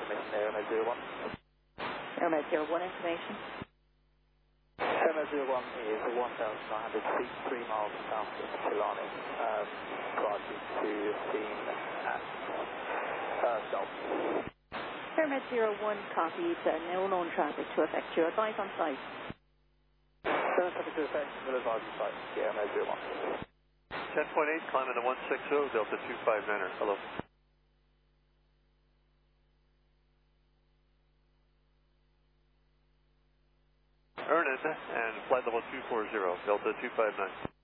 information there, Airmed 01. Airmed 01 information. Airmed 01 is 1,900 feet, 3 miles south of Killarney, approaching to scene at Salt. Airmed 01 copied, no known traffic to affect you. Advise on site. No traffic to affect, will advise on site. Yeah, Airmed 01. 10.8, climbing to 160, Delta 259er. Hello. Earn it and flight level 240, Delta 259.